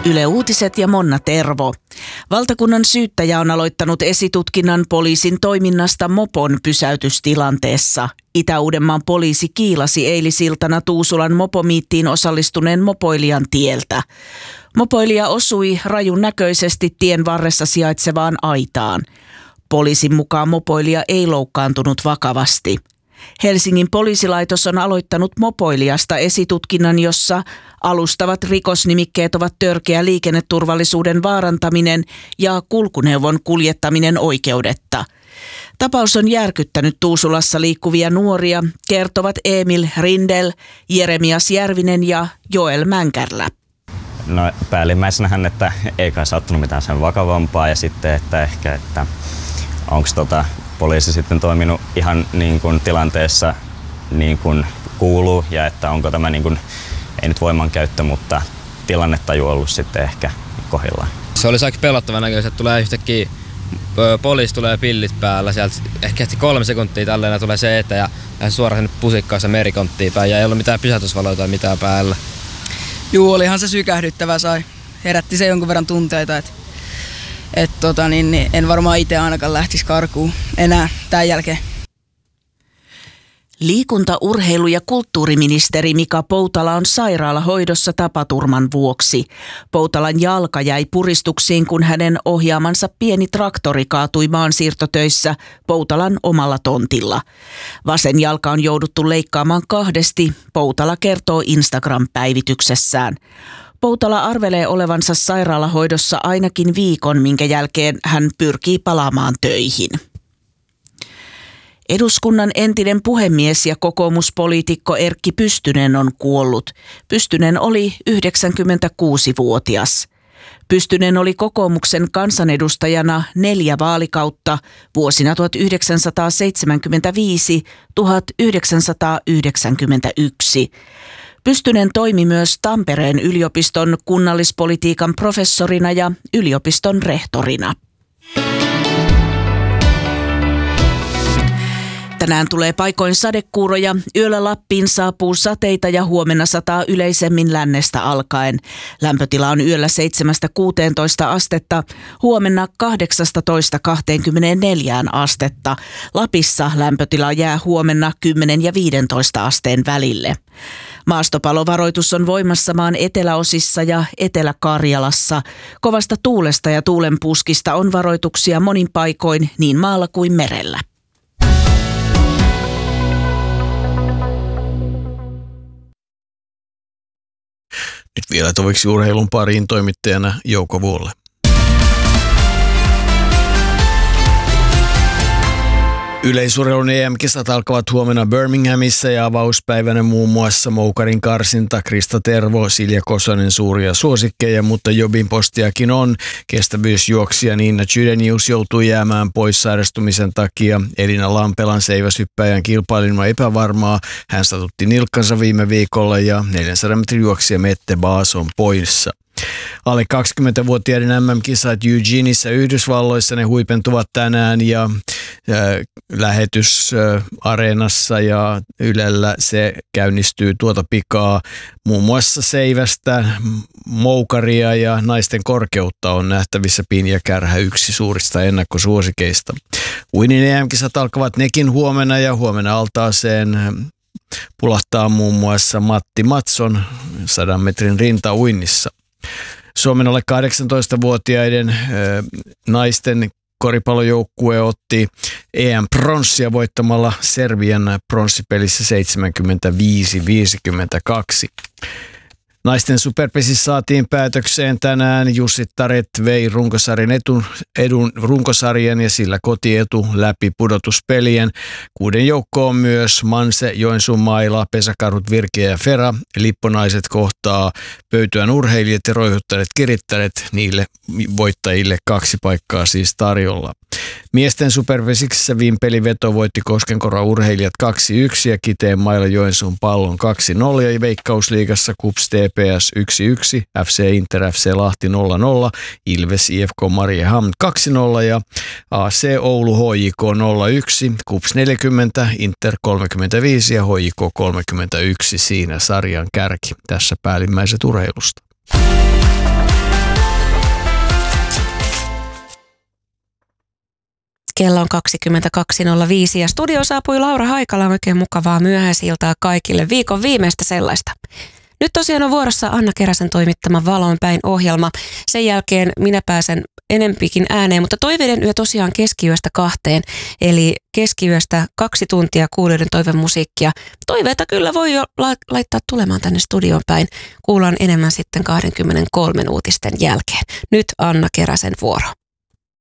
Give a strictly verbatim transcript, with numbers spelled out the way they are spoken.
Yle Uutiset ja Monna Tervo. Valtakunnan syyttäjä on aloittanut esitutkinnan poliisin toiminnasta mopon pysäytystilanteessa. Itä-Uudenmaan poliisi kiilasi eilisiltana Tuusulan mopomiittiin osallistuneen mopoilijan tieltä. Mopoilija osui rajun näköisesti tien varressa sijaitsevaan aitaan. Poliisin mukaan mopoilija ei loukkaantunut vakavasti. Helsingin poliisilaitos on aloittanut mopoilijasta esitutkinnan, jossa alustavat rikosnimikkeet ovat törkeä liikenneturvallisuuden vaarantaminen ja kulkuneuvon kuljettaminen oikeudetta. Tapaus on järkyttänyt Tuusulassa liikkuvia nuoria, kertovat Emil Rindel, Jeremias Järvinen ja Joel Mänkärlä. No päällimmäisenähän, että ei kai sattunut mitään sen vakavampaa ja sitten, että ehkä, että onko tota poliisi sitten toiminut ihan niin kuin tilanteessa niin kuin kuuluu ja että onko tämä niin kuin, ei nyt voimankäyttö, mutta tilannetaju ollut sitten ehkä kohdillaan. Se olisi aika pelottava näköistä, että tulee yhtäkkiä poliisi tulee pillit päällä, sieltä ehkä kolme sekuntia tälleen tulee se eteen ja, ja suoraan sinne pusikkaassa merikonttiin päin ja ei ollut mitään pysäytysvaloja tai mitään päällä. Juu, olihan se sykähdyttävä, sai. Herätti se jonkun verran tunteita, että et, tota, niin, niin, en varmaan itse ainakaan lähtisi karkuun enää tämän jälkeen. Liikunta-, urheilu- ja kulttuuriministeri Mika Poutala on sairaalahoidossa tapaturman vuoksi. Poutalan jalka jäi puristuksiin, kun hänen ohjaamansa pieni traktori kaatui maansiirtotöissä Poutalan omalla tontilla. Vasen jalka on jouduttu leikkaamaan kahdesti, Poutala kertoo Instagram-päivityksessään. Poutala arvelee olevansa sairaalahoidossa ainakin viikon, minkä jälkeen hän pyrkii palaamaan töihin. Eduskunnan entinen puhemies ja kokoomuspoliitikko Erkki Pystynen on kuollut. Pystynen oli yhdeksänkymmentäkuusivuotias. Pystynen oli kokoomuksen kansanedustajana neljä vaalikautta vuosina tuhatyhdeksänsataaseitsemänkymmentäviisi - tuhatyhdeksänsataayhdeksänkymmentäyksi. Pystynen toimi myös Tampereen yliopiston kunnallispolitiikan professorina ja yliopiston rehtorina. Tänään tulee paikoin sadekuuroja, yöllä Lappiin saapuu sateita ja huomenna sataa yleisemmin lännestä alkaen. Lämpötila on yöllä seitsemästä kuuteentoista astetta, huomenna kahdeksastatoista kahteenkymmeneenneljään astetta. Lapissa lämpötila jää huomenna kymmenen ja viidentoista asteen välille. Maastopalovaroitus on voimassa maan eteläosissa ja Etelä-Karjalassa. Kovasta tuulesta ja tuulenpuskista on varoituksia monin paikoin niin maalla kuin merellä. Nyt vielä toveksi urheilun pariin toimittajana Jouko Vuolle. Yleisurheilun E M-kisat alkavat huomenna Birminghamissa ja avauspäivänä muun muassa Moukarin karsinta. Krista Tervo, Silja Kosonen suuria suosikkeja, mutta jobin postiakin on. Kestävyysjuoksija Niina Chydenius joutui jäämään pois sairastumisen takia. Elina Lampelan seiväshyppäjän kilpailun on epävarmaa. Hän satutti nilkkansa viime viikolla ja neljänsadan metrin juoksija Mette Baas on poissa. Alle kaksikymmentävuotiaiden M M-kisat Eugeneissa Yhdysvalloissa, ne huipentuvat tänään ja äh, lähetys äh, Areenassa ja Ylellä se käynnistyy tuota pikaa. Muun muassa seivästä, moukaria ja naisten korkeutta on nähtävissä Pinja Kärhä, yksi suurista ennakkosuosikeista. Uinnin E M-kisat alkavat nekin huomenna ja huomenna altaaseen pulahtaa muun muassa Matti Matson sadan metrin rintauinnissa. Suomen alle kahdeksantoistavuotiaiden ö, naisten koripallojoukkue otti E M-pronssia voittamalla Serbian pronssipelissä seitsemänkymmentäviisi viisikymmentäkaksi. Naisten superpesissä saatiin päätökseen tänään. Jussi Taret vei runkosarjan etun, edun runkosarjan ja sillä kotietu läpi pudotuspelien. Kuuden joukko on myös Manse, Joensuun Maila, Pesäkarhut, Virkeä ja Fera. Lipponaiset kohtaa Pöytyän urheilijat ja Roihuttaneet kirittäneet. Niille voittajille kaksi paikkaa siis tarjolla. Miesten superpesiksessä vimpeliveto voitti Koskenkorvan urheilijat kaksi yksi ja Kiteen Maila Joensuun Pallon kaksi nolla ja Veikkausliigassa Kups T P S yksi yksi, F C Inter F C Lahti nolla nolla, Ilves I F K Mariehamn kaksi nolla ja A C Oulu H J K nolla yksi, Kups neljäkymmentä, Inter kolmekymmentäviisi ja H J K kolmekymmentäyksi siinä sarjan kärki. Tässä päällimmäiset urheilusta. Kello on kaksikymmentäkaksi nolla viisi ja studioon saapui Laura Haikala. Oikein mukavaa myöhäisiltaa kaikille, viikon viimeistä sellaista. Nyt tosiaan on vuorossa Anna Keräsen toimittama Valoon päin -ohjelma. Sen jälkeen minä pääsen enempikin ääneen, mutta toiveiden yö tosiaan keskiyöstä kahteen. Eli keskiyöstä kaksi tuntia kuulijoiden toivemusiikkia. Toiveita kyllä voi jo la- laittaa tulemaan tänne studioon päin. Kuullaan enemmän sitten kaksikymmentäkolme uutisten jälkeen. Nyt Anna Keräsen vuoro.